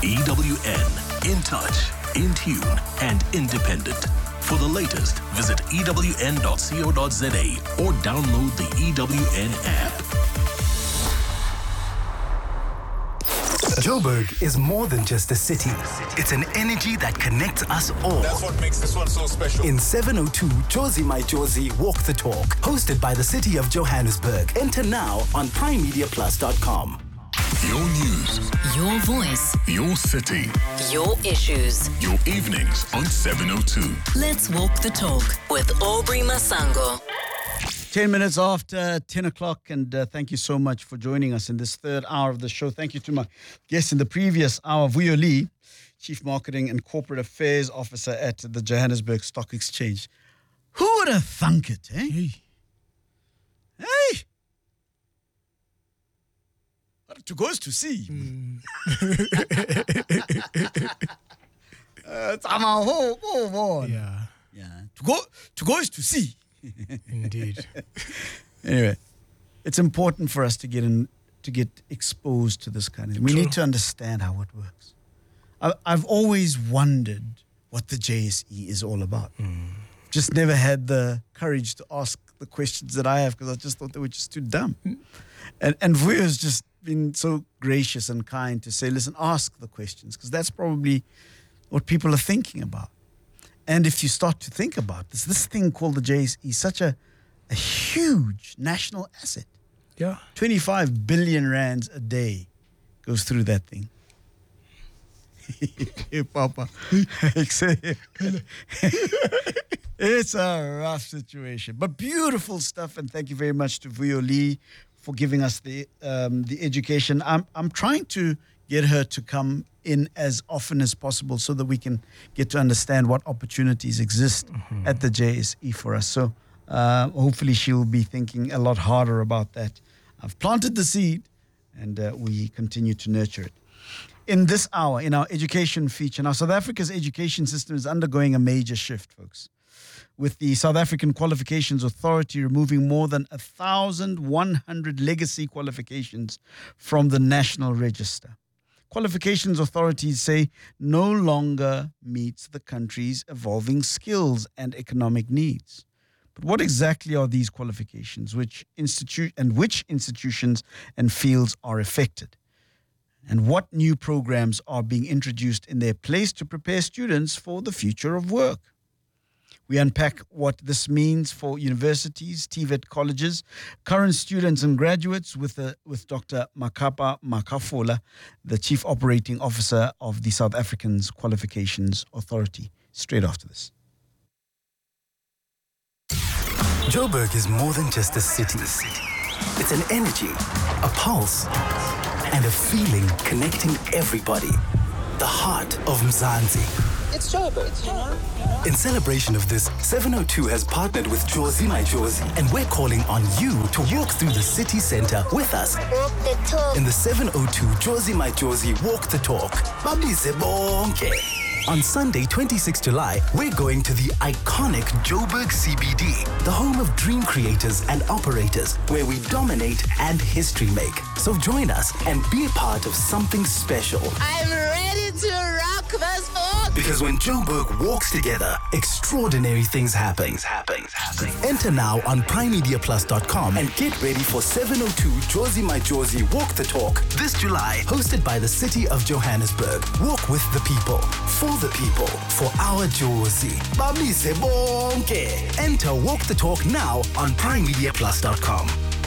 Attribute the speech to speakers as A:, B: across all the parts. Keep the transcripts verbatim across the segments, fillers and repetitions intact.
A: E W N, in touch, in tune, and independent. For the latest, visit E W N dot co dot za or download the E W N app.
B: Joburg is more than just a city. It's an energy that connects us all.
C: That's what makes this one so special.
B: In seven oh two, Jozi My Jozi Walk the Talk, hosted by the City of Johannesburg. Enter now on prime media plus dot com.
A: Your news,
D: your voice,
A: your city,
D: your issues.
A: your evenings on seven oh two.
D: Let's walk the talk with Aubrey Masango.
E: ten minutes after ten o'clock, and uh, thank you so much for joining us in this third hour of the show. Thank you to my guests in the previous hour, Vuyo Lee, Chief Marketing and Corporate Affairs Officer at the Johannesburg Stock Exchange. Who would have thunk it, eh? Hey. Hey! But to goes to see. Mm. uh, it's I'm a whole, whole one.
F: Yeah,
E: Yeah. To go, to go is to see.
F: indeed.
E: Anyway, it's important for us to get in, to get exposed to this kind of thing. We
F: True.
E: need to understand how it works. I, I've always wondered what the J S E is all about. Just never had the courage to ask the questions that I have because I just thought they were just too dumb. And and Vuyo's just been so gracious and kind to say, listen, ask the questions because that's probably what people are thinking about. And if you start to think about this, this thing called the J S E is such a, a huge national asset.
F: Yeah.
E: twenty-five billion rands a day goes through that thing. Hey, Papa. It's a rough situation, but beautiful stuff. And thank you very much to Vuyo Lee for giving us the um, the education. I'm I'm trying to get her to come in as often as possible so that we can get to understand what opportunities exist mm-hmm. at the J S E for us. So uh, hopefully she'll be thinking a lot harder about that. I've planted the seed and uh, we continue to nurture it. In this hour, in our education feature, now South Africa's education system is undergoing a major shift, folks, with the South African Qualifications Authority removing more than one thousand one hundred legacy qualifications from the National Register. Qualifications authorities say no longer meets the country's evolving skills and economic needs. But what exactly are these qualifications, which institute and which institutions and fields are affected? And what new programs are being introduced in their place to prepare students for the future of work? We unpack what this means for universities, T V E T colleges, current students and graduates with, uh, with Doctor Makapa Makafola, the Chief Operating Officer of the South Africans Qualifications Authority. Straight after this.
B: Joburg is more than just a city. It's an energy, a pulse, and a feeling connecting everybody. The heart of Mzansi.
G: It's Joburg, you know?
B: In celebration of this, seven oh two has partnered with Jozi My Jozi, and we're calling on you to walk through the city center with us
G: Walk the talk.
B: in the seven oh two Jozi My Jozi Walk the Talk. Babize bonke. On Sunday, twenty-sixth of July, we're going to the iconic Joburg C B D, the home of dream creators and operators, where we dominate and history make. So join us and be a part of something special.
G: I'm ready to rock this book.
B: Because when Joburg walks together, extraordinary things happen. Things happen. happen. Enter now on prime media plus dot com and get ready for seven oh two Jozi My Jozi Walk the Talk this July, hosted by the City of Johannesburg. Walk with the people, for the people, for our Jozi. Bablize bonke. Enter Walk the Talk now on prime media plus dot com.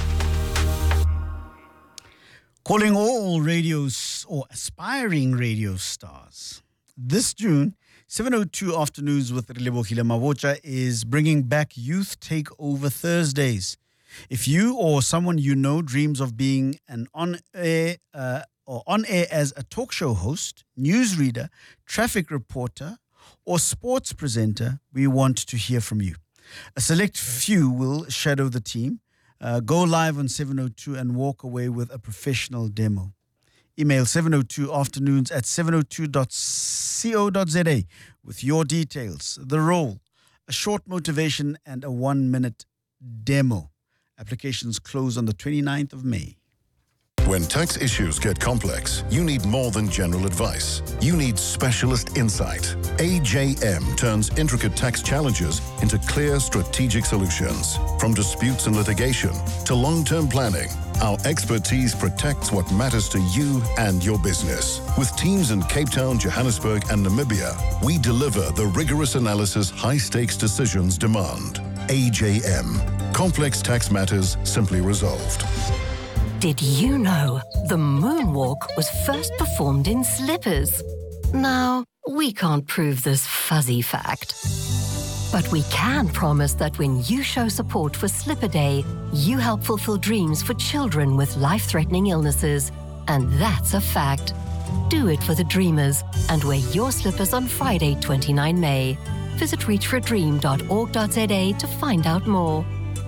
E: Calling all radios or aspiring radio stars. This June, seven oh two Afternoons with Relebohile Mavocha is bringing back Youth Takeover Thursdays. If you or someone you know dreams of being an on-air uh, or on-air as a talk show host, newsreader, traffic reporter, or sports presenter, we want to hear from you. A select few will shadow the team, uh, go live on seven oh two and walk away with a professional demo. Email seven oh two afternoons at seven oh two dot co dot za with your details, the role, a short motivation, and a one-minute demo. Applications close on the twenty-ninth of May.
F: When tax issues get complex, you need more than general advice. You need specialist insight. A J M turns intricate tax challenges into clear strategic solutions. From disputes and litigation to long-term planning, our expertise protects what matters to you and your business. With teams in Cape Town, Johannesburg, and Namibia, we deliver the rigorous analysis high-stakes decisions demand. A J M. Complex tax matters simply resolved.
H: Did you know the moonwalk was first performed in slippers? Now, we can't prove this fuzzy fact. But we can promise that when you show support for Slipper Day, you help fulfill dreams for children with life-threatening illnesses. And that's a fact. Do it for the dreamers and wear your slippers on Friday, the twenty-ninth of May. Visit reach for a dream dot org dot za to find out more.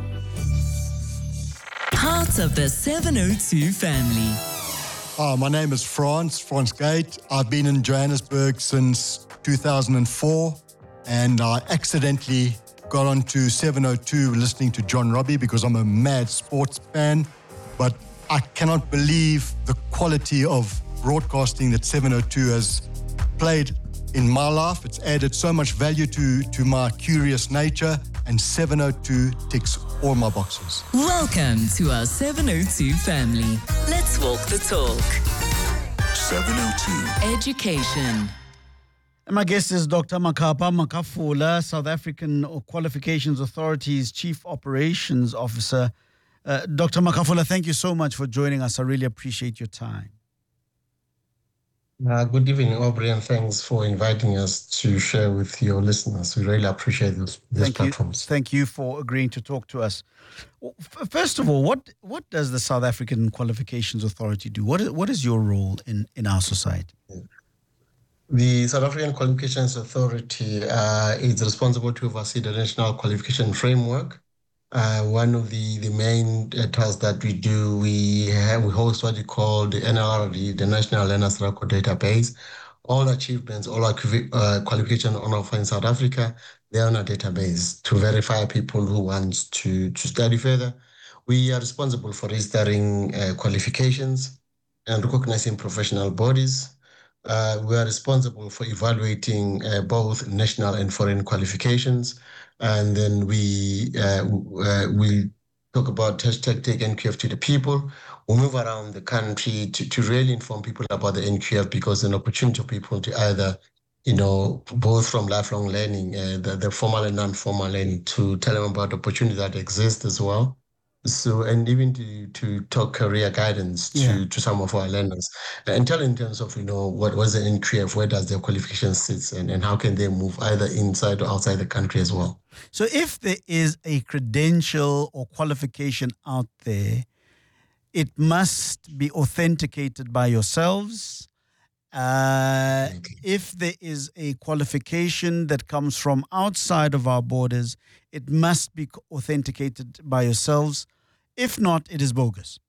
D: Part of the seven oh two family.
I: Oh, my name is Frans, Frans Gate. I've been in Johannesburg since two thousand four, and I accidentally got onto seven oh two listening to John Robbie because I'm a mad sports fan, but I cannot believe the quality of broadcasting that seven oh two has played in my life. It's added so much value to, to my curious nature, and seven oh two ticks all my boxes.
D: Welcome to our seven oh two family. Let's walk the talk.
A: seven oh two.
D: Education.
E: And my guest is Doctor Makapa Makafula, South African Qualifications Authority's Chief Operations Officer. Uh, Doctor Makafula, thank you so much for joining us. I really appreciate your time.
J: Uh, good evening, Aubrey, and thanks for inviting us to share with your listeners. We really appreciate those, these
E: Thank
J: platforms.
E: You. Thank you for agreeing to talk to us. First of all, what what does the South African Qualifications Authority do? What is, what is your role in, in our society?
J: The South African Qualifications Authority uh, is responsible to oversee the National Qualification Framework. Uh, one of the, the main uh, tasks that we do, we have, we host what we call the N L R D, the National Learners Record Database. All achievements, all uh, qualification on offer in South Africa, they're on a database to verify people who want to, to study further. We are responsible for registering uh, qualifications and recognizing professional bodies. Uh, we are responsible for evaluating uh, both national and foreign qualifications. And then we uh, uh, we talk about hashtag take N Q F to the people. We move around the country to, to really inform people about the N Q F, because it's an opportunity for people to either, you know, both from lifelong learning, uh, the, the formal and non-formal learning, to tell them about the opportunity that exists as well. So, and even to, to talk career guidance to, yeah. to some of our learners, and tell in terms of, you know, what was the N Q F, where does their qualification sit, and, and how can they move either inside or outside the country as well.
E: So if there is a credential or qualification out there, it must be authenticated by yourselves. Uh, if there is a qualification that comes from outside of our borders, it must be authenticated by yourselves. If not, it is bogus.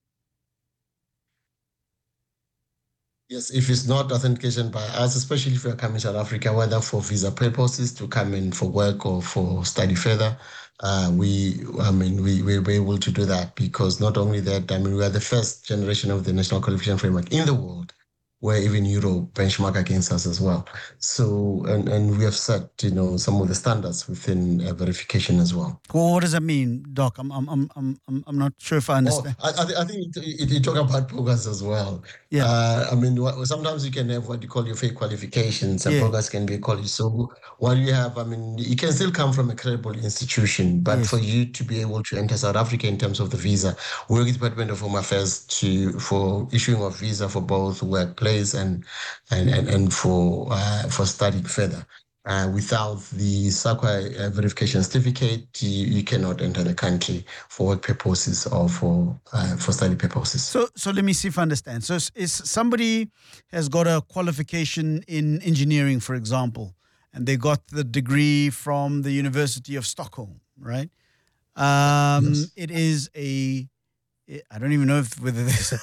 J: Yes, if it's not authentication by us, especially if you're coming to South Africa, whether for visa purposes, to come in for work or for study further, uh, we, I mean, we, we were able to do that, because not only that, I mean, we are the first generation of the National Qualification Framework in the world, where even Europe benchmark against us as well. So, and, and we have set, you know, some of the standards within uh, verification as well.
E: Well, what does that mean, Doc? I'm, I'm, I'm, I'm, I'm not sure if I understand.
J: Oh, I, I think you talk about bogus as well.
E: Yeah.
J: Uh, I mean, what, sometimes you can have what you call your fake qualifications, and
E: yeah.
J: bogus can be called. So while you have, I mean, you can still come from a credible institution, but yes. for you to be able to enter South Africa in terms of the visa, we work with the Department of Home Affairs to for issuing of visa for both workplace and and and, and for uh, for studying further. Uh, without the SAQA uh, verification certificate, you, you cannot enter the country for work purposes or for uh, for study purposes.
E: So, so let me see if I understand. So, if somebody has got a qualification in engineering, for example, and they got the degree from the University of Stockholm, right? Um, yes. It is a, I don't even know if whether there's a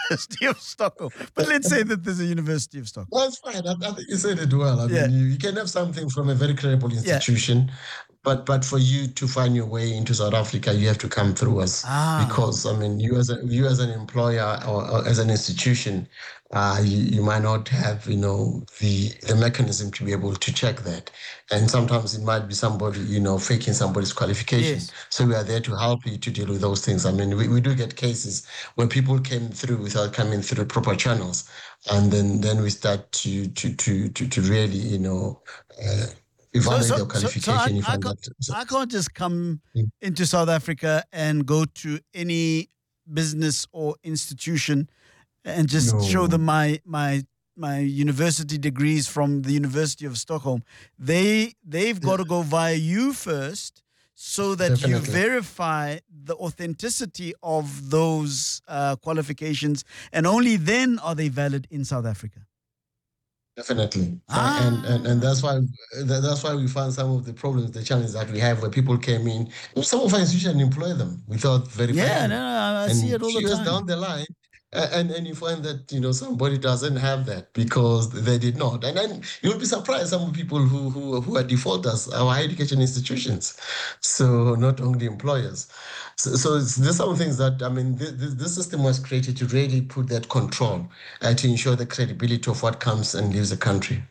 E: University of Stockholm. But let's say that there's a University of Stockholm.
J: That's fine. I, I think you said it well. I
E: Yeah.
J: mean, you, you can have something from a very credible institution, but but for you to find your way into South Africa, you have to come through us.
E: Ah.
J: Because, I mean, you as a, you as an employer or, or as an institution, uh, you, you might not have, you know, the, the mechanism to be able to check that. And sometimes it might be somebody, you know, faking somebody's qualification.
E: Yes.
J: So we are there to help you to deal with those things. I mean, we, we do get cases where people came through without coming through proper channels. And then, then we start to, to, to, to, to really, you know, uh, evaluate
E: So- so-
J: their
E: so-
J: qualification.
E: so I-
J: you
E: I
J: find
E: can't-
J: that, so-
E: I can't just come
J: Mm.
E: into South Africa and go to any business or institution and just
J: No.
E: show them my my my university degrees from the University of Stockholm. They they've got to go via you first, so that you
J: Definitely.
E: verify the authenticity of those uh, qualifications, and only then are they valid in South Africa.
J: Definitely,
E: Ah.
J: and, and and that's why that- that's why we found some of the problems, the challenges that we have, where people came in. Some of our institutions employ them without verifying.
E: Yeah,
J: them.
E: no, no, I
J: and
E: see it all the
J: years
E: time.
J: down the line, a- and and you find that, you know, somebody doesn't have that because they did not, and then you'll be surprised some people who who who are defaulters, our higher education institutions, so not only employers. So, so it's, there's some things that, I mean, this, this system was created to really put that control and to ensure the credibility of what comes and leaves the country.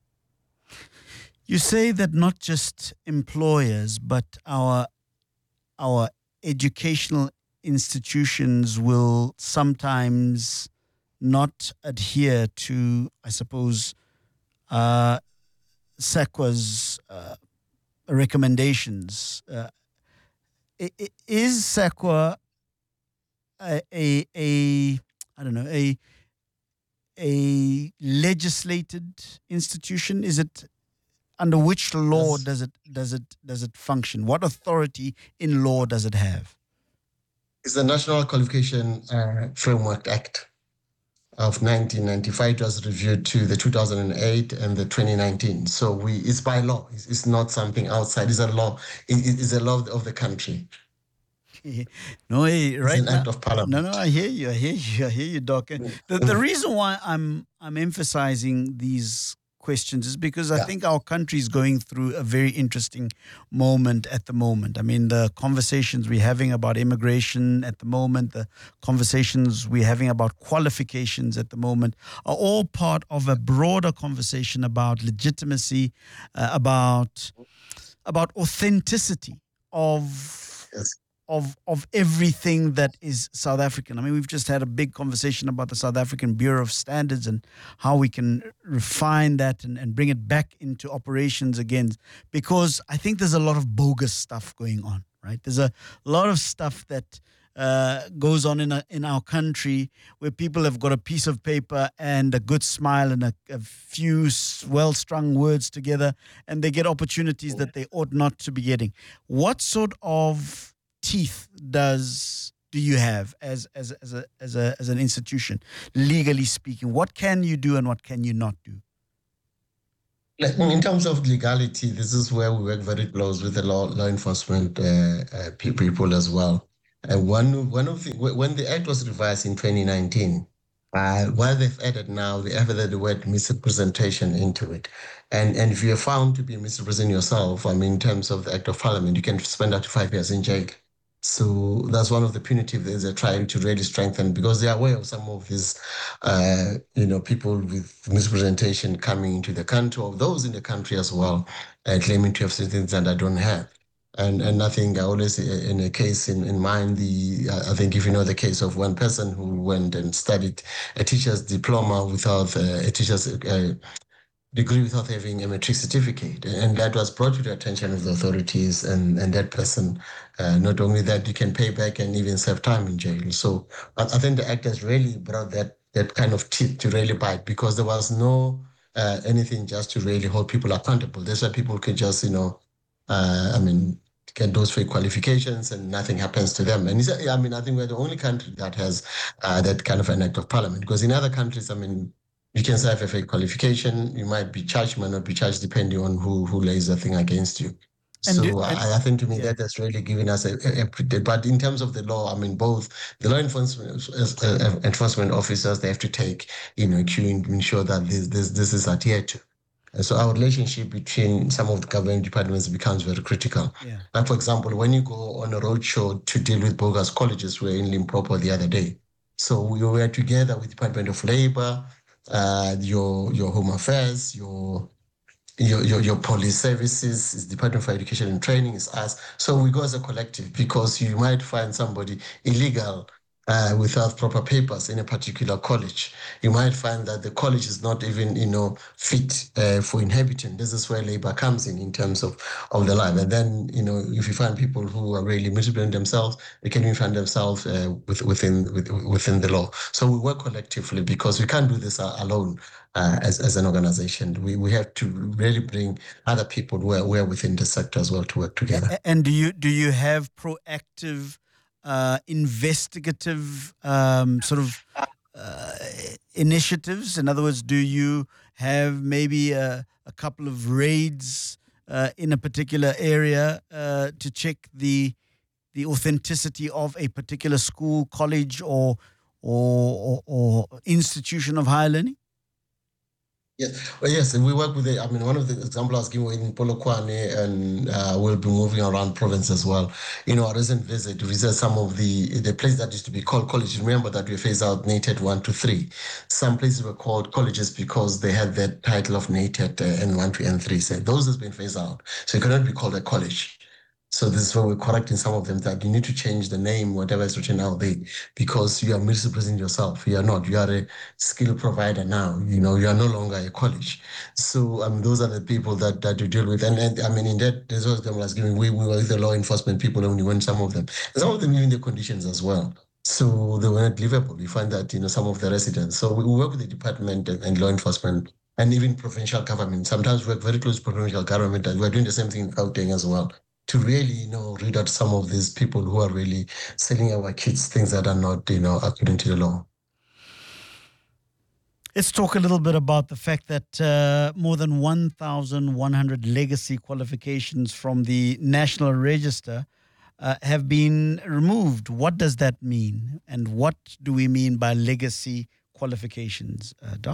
E: You say that not just employers, but our our educational institutions will sometimes not adhere to, I suppose, uh, SAQA's uh, recommendations. Uh, i- i- is SAQA a, a, a I don't know a a legislated institution? Is it under which law
J: Yes.
E: does it does it does it function? What authority in law does it have?
J: It's the National Qualification uh, Framework Act of nineteen ninety-five. It was reviewed to the two thousand eight and the twenty nineteen. So we it's by law. It's, it's not something outside. It's a law. It, it's a law of the country.
E: No, eh, right
J: an
E: now,
J: act of parliament.
E: No, no, I hear you. I hear you. I hear you, Doc. And the, the reason why I'm I'm emphasizing these questions is because I
J: Yeah.
E: think our country is going through a very interesting moment at the moment. I mean, the conversations we're having about immigration at the moment, the conversations we're having about qualifications at the moment are all part of a broader conversation about legitimacy, uh, about about authenticity of
J: Yes.
E: of of everything that is South African. I mean, we've just had a big conversation about the South African Bureau of Standards and how we can refine that and, and bring it back into operations again, because I think there's a lot of bogus stuff going on, right? There's a lot of stuff that uh, goes on in a, in our country where people have got a piece of paper and a good smile and a, a few s- well-strung words together, and they get opportunities that they ought not to be getting. What sort of teeth does do you have as as as a as a as an institution, legally speaking? What can you do and what can you not do?
J: Like, In terms of legality, this is where we work very close with the law law enforcement uh, uh, pe- people as well. And one one of the wh- when the act was revised in twenty nineteen, uh, while they've added now, they added the word misrepresentation into it. And and if you're found to be misrepresenting yourself, I mean, in terms of the Act of Parliament, you can spend up to five years in jail. So that's one of the punitive things they're trying to really strengthen, because they're aware of some of these, uh, you know, people with misrepresentation coming into the country, or those in the country as well, uh, claiming to have certain things that I don't have. And and I think I always, uh, in a case in, in mind, the uh, I think if you know the case of one person who went and studied a teacher's diploma without uh, a teacher's uh, degree without having a matric certificate. And that was brought to the attention of the authorities, and, and that person, uh, not only that, you can pay back and even serve time in jail. So I, I think the act has really brought that that kind of teeth to really bite, because there was no uh, anything just to really hold people accountable. That's why people could just, you know, uh, I mean, get those fake qualifications and nothing happens to them. And it's, I mean, I think we're the only country that has uh, that kind of an act of parliament, because in other countries, I mean, you can have a fake qualification, you might be charged, might not be charged, depending on who, who lays the thing against you.
E: And
J: so
E: do- and-
J: I, I think to me
E: yeah.
J: that has really given us a, a, a pretty- but in terms of the law, I mean, both the law enforcement uh, enforcement officers, they have to take, you know, cue to ensure that this this this is adhered to. And so our relationship between some of the government departments becomes very critical.
E: Yeah.
J: Like, for example, when you go on a roadshow to deal with bogus colleges, we were in Limpopo the other day. So we were together with Department of Labor, uh, your your Home Affairs, your your, your your police services, is Department for Education and Training, is us. So we go as a collective, because you might find somebody illegal uh, without proper papers in a particular college. You might find that the college is not even, you know, fit uh, for inhabitant. This is where labor comes in, in terms of, of the life. And then, you know, if you find people who are really miserable in themselves, they can even find themselves uh, with, within with, within the law. So we work collectively, because we can't do this alone. Uh, as, as an organization, we, we have to really bring other people who are, who are within the sector as well to work together.
E: A- And do you do you have proactive, uh, investigative um, sort of uh, initiatives? In other words, do you have maybe a, a couple of raids uh, in a particular area uh, to check the the authenticity of a particular school, college, or or, or, or institution of higher learning?
J: Yes, well, yes, and we work with it. I mean, one of the examples I was giving in Polokwane, and uh, we'll be moving around province as well. You know, a recent visit to visit some of the the places that used to be called colleges. Remember that we phased out NATED one to three. Some places were called colleges because they had the title of NATED uh, N one to N three. So those has been phased out. So it cannot be called a college. So this is where we're correcting some of them, that you need to change the name, whatever is written out there, because you are misrepresenting yourself. You are not. You are a skill provider now. You know, you are no longer a college. So um, those are the people that, that you deal with. And, and I mean, in that, there's what I was giving. We, we were with the law enforcement people only when some of them. And some of them even the conditions as well. So they were not livable. We find that, you know, some of the residents. So we work with the department and, and law enforcement, and even provincial government. Sometimes we work very close to provincial government, and we're doing the same thing in Gauteng as well, to really, you know, read out some of these people who are really selling our kids things that are not, you know, according to the law.
E: Let's talk a little bit about the fact that uh, more than one thousand one hundred legacy qualifications from the National Register uh, have been removed. What does that mean? And what do we mean by legacy qualifications, uh, Doc?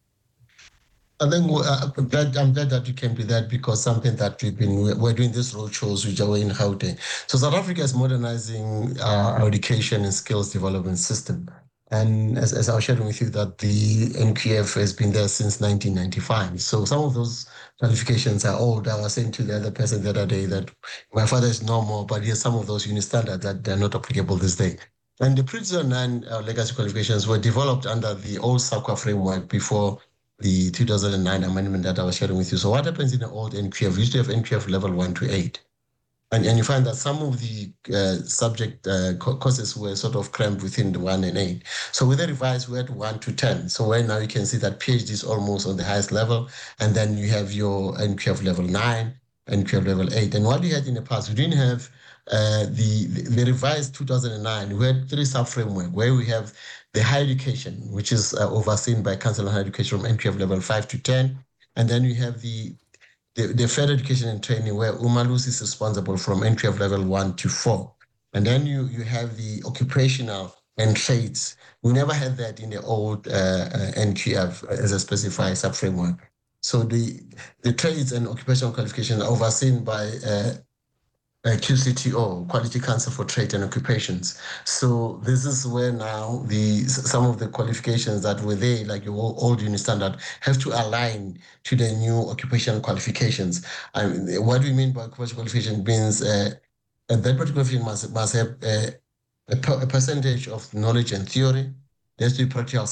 J: I think uh, I'm, glad, I'm glad that you came to that, because something that we've been, we're doing these road shows which are in Gauteng. So South Africa is modernizing uh, our education and skills development system. And as, as I was sharing with you, that the N Q F has been there since nineteen ninety-five. So some of those qualifications are old. I was saying to the other person the other day that my father is no more, but here's some of those uni standards that they're not applicable this day. And the pre two thousand nine uh, legacy qualifications were developed under the old SAQA framework before the two thousand nine amendment that I was sharing with you. So what happens in the old N Q F? We used to have N Q F level one to eight. And, and you find that some of the uh, subject uh, courses were sort of cramped within the one and eight. So with the revised, we had one to ten. So right now you can see that PhD is almost on the highest level. And then you have your N Q F level nine, N Q F level eight. And what you had in the past, we didn't have uh, the, the, the revised two thousand nine. We had three sub-framework where we have the higher education, which is uh, overseen by Council on Higher Education from N Q F level five to ten. And then you have the The, the further education and training, where Umalus is responsible from N Q F level one to four. And then you, you have the occupational and trades. We never had that in the old uh, uh, N Q F as a specified sub-framework. So the, the trades and occupational qualifications are overseen by uh, uh, Q C T O, Quality Council for Trade and Occupations. So this is where now the some of the qualifications that were there, like your old uni standard, have to align to the new occupational qualifications. I mean, what do we mean by occupational qualification? Means uh, that particular field must, must have uh, a, a percentage of knowledge and theory. There has to be practical